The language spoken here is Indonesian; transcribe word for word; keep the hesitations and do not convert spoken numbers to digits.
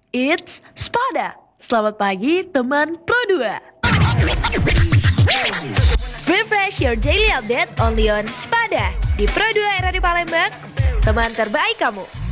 It's Spada. Selamat pagi teman Pro dua. Refresh your daily update only on Spada di Pro dua R A di Palembang, teman terbaik kamu.